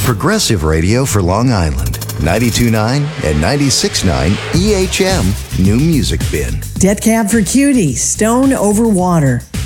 Progressive Radio for Long Island. 92.9 and 96.9 EHM New Music Bin. Dead Cab for Cutie, Stone Over Water.